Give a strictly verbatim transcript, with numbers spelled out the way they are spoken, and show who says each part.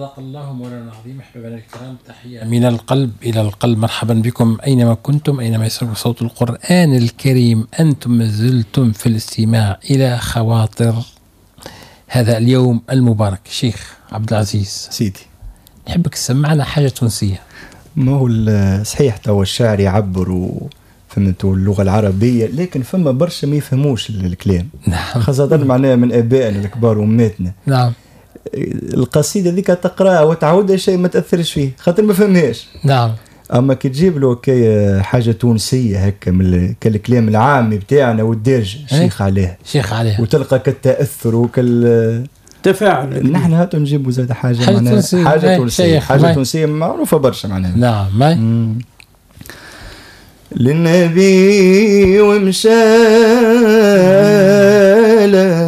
Speaker 1: صدق الله مولانا العظيم. أحبابنا الكرام، تحية من القلب إلى القلب. مرحبا بكم أينما كنتم، أينما يسمعكم صوت القرآن الكريم. أنتم ما زلتم في الاستماع إلى خواطر هذا اليوم المبارك. شيخ عبد العزيز
Speaker 2: سيدي،
Speaker 1: نحبك تسمعنا حاجة تونسية.
Speaker 2: ما هو صحيح توا الشاعر يعبر فهمتوا اللغة العربية، لكن فما برشا ما يفهموش الكلام.
Speaker 1: نعم.
Speaker 2: خاصة معناها من آبائنا الكبار وأماتنا.
Speaker 1: نعم.
Speaker 2: القصيدة ذيك تقراها وتعودها شيء ما تأثرش فيه خاطر ما فهمهاش.
Speaker 1: نعم.
Speaker 2: أما كي تجيب له كي حاجة تونسية هكا من كالكلام العامي بتاعنا والدارج شيخ عليه
Speaker 1: شيخ عليه
Speaker 2: وتلقى كالتأثر وكال
Speaker 3: تفاعل.
Speaker 2: نحن هاتوا نجيبوا زاد حاجة
Speaker 1: حاجة تونسية،
Speaker 2: حاجة تونسية حاجة تونسية معروفة برشا معناها.
Speaker 1: نعم. ماي
Speaker 2: للنبي ومشاله